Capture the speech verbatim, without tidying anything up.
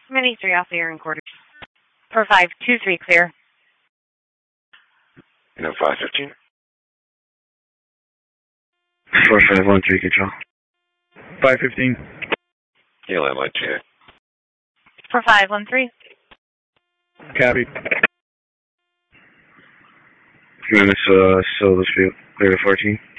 Mini three off the air and quarters. For five two three clear. No five fifteen. Four five one three control. Five fifteen. Yeah, landline T A. For five one three. Copy. Minutes uh still dispute. Clear to fourteen.